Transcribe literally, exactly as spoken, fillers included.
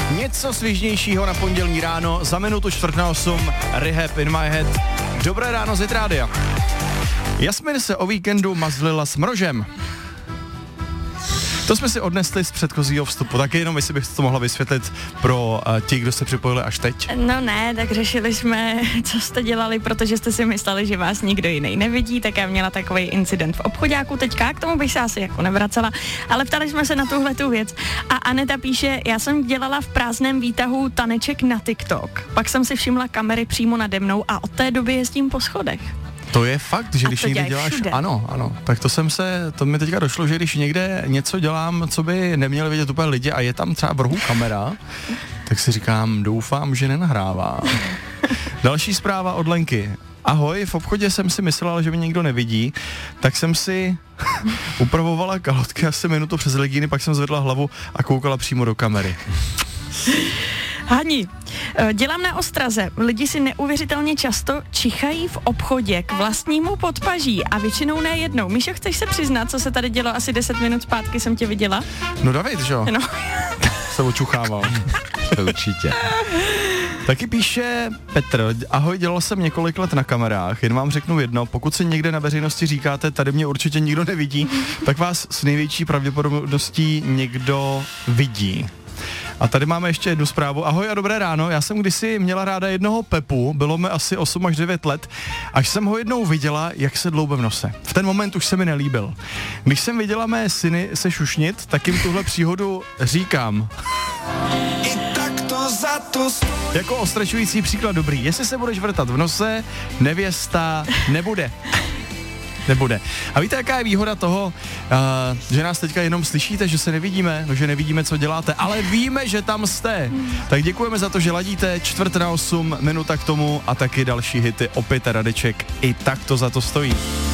Něco svižnějšího na pondělní ráno, za minutu čtvrt na osm, Rehab in my head. Dobré ráno z Hit Rádia. Jasmin se o víkendu mazlila s mrožem. To jsme si odnesli z předchozího vstupu, tak jenom jestli bych to mohla vysvětlit pro uh, ti, kdo se připojili až teď. No ne, tak řešili jsme, co jste dělali, protože jste si mysleli, že vás nikdo jiný nevidí, tak já měla takový incident v obchoďáku teďka, k tomu bych se asi jako nevracela, ale ptali jsme se na tuhle tu věc a Aneta píše, já jsem dělala v prázdném výtahu taneček na TikTok, pak jsem si všimla kamery přímo nade mnou a od té doby jezdím po schodech. To je fakt, že a když někde děláš, všude. ano, ano, tak to jsem se, to mi teďka došlo, že když někde něco dělám, co by neměli vidět úplně lidi a je tam třeba v rohu kamera, tak si říkám, doufám, že nenahrává. Další zpráva od Lenky. Ahoj, v obchodě jsem si myslela, že mě nikdo nevidí, tak jsem si upravovala kalhotky asi minutu přes legíny, pak jsem zvedla hlavu a koukala přímo do kamery. Hani, dělám na ostraze. Lidi si neuvěřitelně často čichají v obchodě k vlastnímu podpaží a většinou ne jednou. Míšo, chceš se přiznat, co se tady dělo asi deset minut zpátky, jsem tě viděla? No David, že jo? No. Se očuchával. Určitě. Taky píše Petr, ahoj, dělal jsem několik let na kamerách, jen vám řeknu jedno, pokud si někde na veřejnosti říkáte, tady mě určitě nikdo nevidí, tak vás s největší pravděpodobností někdo vidí. A tady máme ještě jednu zprávu. Ahoj a dobré ráno, já jsem kdysi měla ráda jednoho Pepu, bylo mi asi osm až devět let, až jsem ho jednou viděla, jak se dloube v nose. V ten moment už se mi nelíbil. Když jsem viděla mé syny se šušnit, tak jim tuhle příhodu říkám. Jako ostračující příklad dobrý. Jestli se budeš vrtat v nose, nevěsta nebude. Nebude. A víte, jaká je výhoda toho, uh, že nás teďka jenom slyšíte, že se nevidíme, no, že nevidíme, co děláte, ale víme, že tam jste. Tak děkujeme za to, že ladíte, čtvrt na osm, minuta k tomu a taky další hity, opět Radeček, i tak to za to stojí.